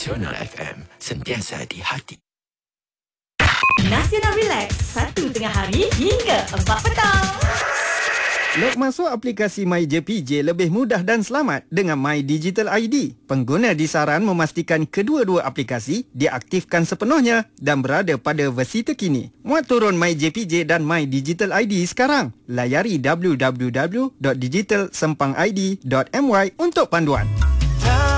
Nasional FM, sentiasa di hati. Nasional Relax, 1 tengah hari hingga 4 petang. Log masuk aplikasi MyJPJ lebih mudah dan selamat dengan My Digital ID. Pengguna disaran memastikan kedua-dua aplikasi diaktifkan sepenuhnya dan berada pada versi terkini. Muat turun MyJPJ dan My Digital ID sekarang. Layari www.digitalsempangid.my untuk panduan.